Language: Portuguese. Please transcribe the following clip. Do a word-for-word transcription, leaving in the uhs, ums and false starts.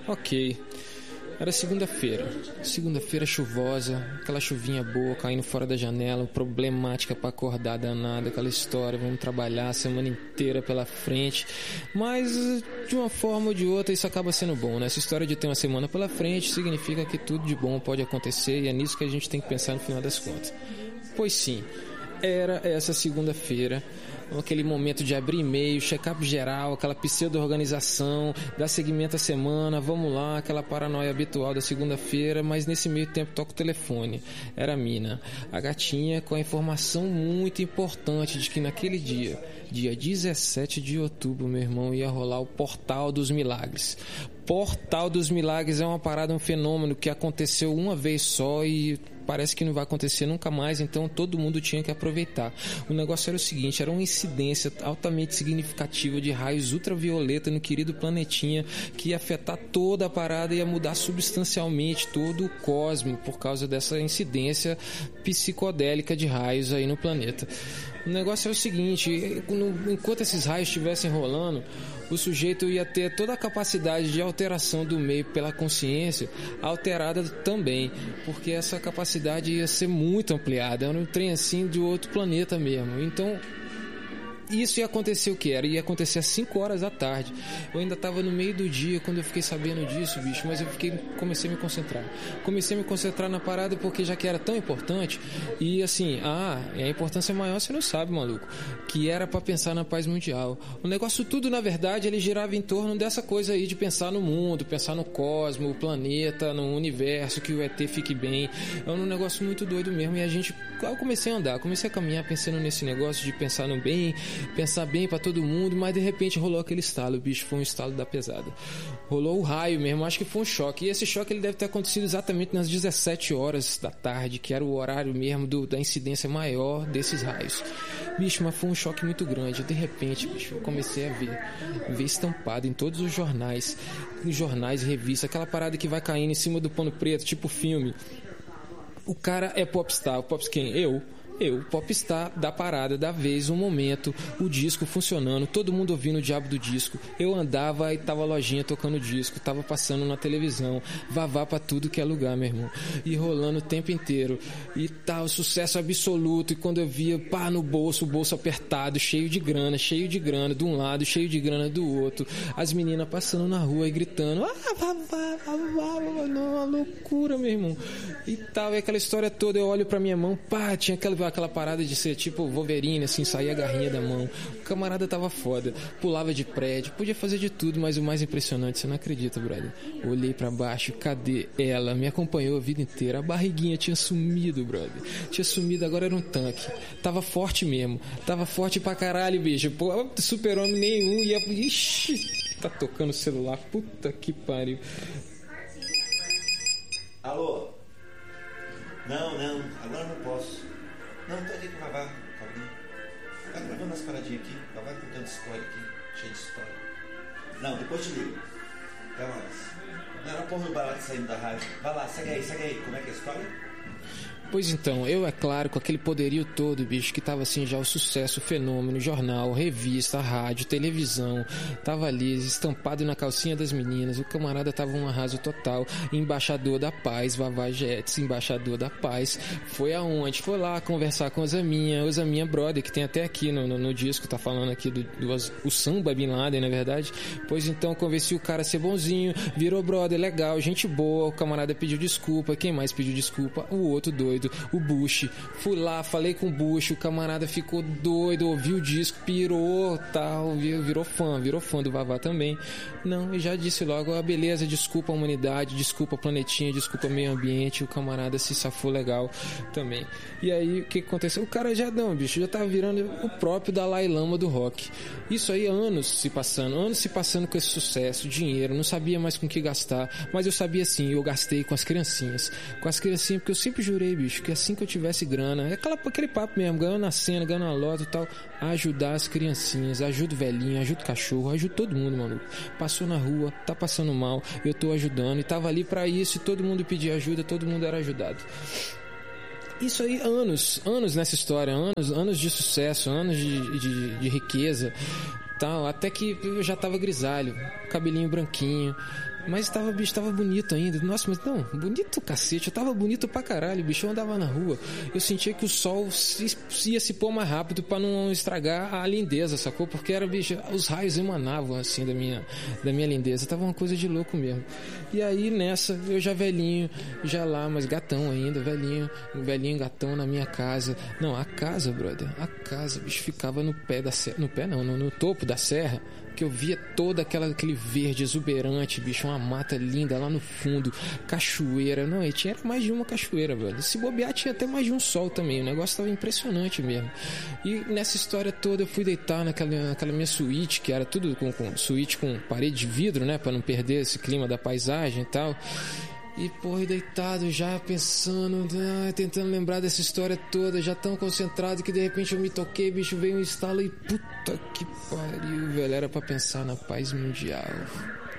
Ok. Era segunda-feira, segunda-feira chuvosa, aquela chuvinha boa caindo fora da janela, problemática pra acordar danada, aquela história, vamos trabalhar a semana inteira pela frente, mas de uma forma ou de outra isso acaba sendo bom, né? Essa história de ter uma semana pela frente significa que tudo de bom pode acontecer e é nisso que a gente tem que pensar no final das contas. Pois sim, era essa segunda-feira, aquele momento de abrir e-mail, check-up geral, aquela pseudo-organização, dar seguimento à semana, vamos lá, aquela paranoia habitual da segunda-feira, mas nesse meio tempo toca o telefone. Era a Mina, a gatinha, com a informação muito importante de que naquele dia, dia dezessete de outubro, meu irmão, ia rolar o Portal dos Milagres. Portal dos Milagres é uma parada, um fenômeno que aconteceu uma vez só e parece que não vai acontecer nunca mais, então todo mundo tinha que aproveitar. O negócio era o seguinte, era uma incidência altamente significativa de raios ultravioleta no querido planetinha que ia afetar toda a parada e ia mudar substancialmente todo o cosmo por causa dessa incidência psicodélica de raios aí no planeta. O negócio é o seguinte, enquanto esses raios estivessem rolando, o sujeito ia ter toda a capacidade de alteração do meio pela consciência alterada também, porque essa capacidade ia ser muito ampliada, era um trem assim de outro planeta mesmo. Então isso ia acontecer o que era? Ia acontecer às cinco horas da tarde. Eu ainda estava no meio do dia quando eu fiquei sabendo disso, bicho, mas eu fiquei, comecei a me concentrar. Comecei a me concentrar na parada porque já que era tão importante, e assim, ah, a importância maior você não sabe, maluco, que era para pensar na paz mundial. O negócio tudo, na verdade, ele girava em torno dessa coisa aí de pensar no mundo, pensar no cosmo, o planeta, no universo, que o E T fique bem. É um negócio muito doido mesmo, e a gente, eu comecei a andar, comecei a caminhar pensando nesse negócio de pensar no bem, pensar bem pra todo mundo, mas de repente rolou aquele estalo, bicho, foi um estalo da pesada. Rolou o raio mesmo, acho que foi um choque. E esse choque ele deve ter acontecido exatamente nas dezessete horas da tarde, que era o horário mesmo do, da incidência maior desses raios. Bicho, mas foi um choque muito grande. De repente, bicho, eu comecei a ver, ver estampado em todos os jornais, em jornais e revistas, aquela parada que vai caindo em cima do pano preto, tipo filme. O cara é popstar, o popstar quem? Eu. Eu, popstar da parada, da vez, um momento, o disco funcionando, todo mundo ouvindo o diabo do disco. Eu andava e tava a lojinha tocando disco, tava passando na televisão, vavá pra tudo que é lugar, meu irmão. E rolando o tempo inteiro. E tal, sucesso absoluto. E quando eu via, pá, no bolso, o bolso apertado, cheio de grana, cheio de grana de um lado, cheio de grana do outro. As meninas passando na rua e gritando, ah, vavá, vavá, uma loucura, meu irmão. E tal, e aquela história toda, eu olho pra minha mão, pá, tinha aquela aquela parada de ser tipo Wolverine, assim, sair a garrinha da mão. O camarada tava foda, pulava de prédio, podia fazer de tudo, mas o mais impressionante, você não acredita, brother. Olhei pra baixo, cadê ela? Me acompanhou a vida inteira, a barriguinha tinha sumido, brother. Tinha sumido, agora era um tanque. Tava forte mesmo, tava forte pra caralho, bicho. Pô, super-homem nenhum ia... Ixi, tá tocando o celular, puta que pariu. Alô? Não, não, agora não posso. Não, tô aqui com o Vavá, calma. Tá gravando umas paradinhas aqui, o Vavá contando história aqui, cheio de história. Não, depois te ligo. Até mais. Não era porra do barato saindo da rádio. Vai lá, segue aí, segue aí. Como é que é a história? Pois então, eu, é claro, com aquele poderio todo, bicho, que tava assim já o sucesso, o fenômeno, jornal, revista, rádio, televisão, tava ali estampado na calcinha das meninas, o camarada tava um arraso total, embaixador da paz, Vavá Jets, embaixador da paz, foi aonde? Foi lá conversar com o Zaminha, o Zaminha brother, que tem até aqui no, no, no disco, tá falando aqui do, do o samba Bin Laden, na verdade. Pois então, convenci o cara a ser bonzinho, virou brother, legal, gente boa, o camarada pediu desculpa, quem mais pediu desculpa? O outro doido, o Bush. Fui lá, falei com o Bush, o camarada ficou doido, ouviu o disco, pirou, tal, virou fã, virou fã do Vavá também. Não, e já disse logo, ah, beleza, desculpa a humanidade, desculpa a planetinha, desculpa o meio ambiente, o camarada se safou legal também. E aí, o que aconteceu? O cara já não, bicho, já tava virando o próprio Dalai Lama do rock. Isso aí, anos se passando, anos se passando com esse sucesso, dinheiro, não sabia mais com o que gastar, mas eu sabia sim, eu gastei com as criancinhas, com as criancinhas, porque eu sempre jurei, bicho, que assim que eu tivesse grana, é aquela, aquele papo mesmo, ganhando na cena, ganhando na loto e tal, ajudar as criancinhas, ajuda o velhinho, ajuda o cachorro, ajuda todo mundo, maluco. Passou na rua, tá passando mal, eu tô ajudando, e tava ali pra isso, e todo mundo pedia ajuda, todo mundo era ajudado. Isso aí, anos, anos nessa história, anos, anos de sucesso, anos de, de, de riqueza, tal, até que eu já tava grisalho, cabelinho branquinho, Mas tava, bicho, tava bonito ainda. Nossa, mas não, bonito cacete. Eu tava bonito pra caralho, bicho. Eu andava na rua. Eu sentia que o sol se, ia se pôr mais rápido pra não estragar a lindeza, sacou? Porque era, bicho, os raios emanavam assim da minha, da minha lindeza. Tava uma coisa de louco mesmo. E aí nessa, eu já velhinho, já lá, mas gatão ainda, velhinho, velhinho gatão na minha casa. Não, a casa, brother, a casa, bicho, ficava no pé da serra. No pé não, no, no topo da serra. Que eu via todo aquela, aquele verde exuberante, bicho, uma mata linda lá no fundo, cachoeira, não, e tinha mais de uma cachoeira, velho. Se bobear, tinha até mais de um sol também, o negócio tava impressionante mesmo. E nessa história toda eu fui deitar naquela, naquela minha suíte, que era tudo com, com suíte com parede de vidro, né, pra não perder esse clima da paisagem e tal. E, porra, deitado já pensando, ah, tentando lembrar dessa história toda, já tão concentrado que de repente eu me toquei, bicho, veio um estalo e puta que pariu, velho, era pra pensar na paz mundial.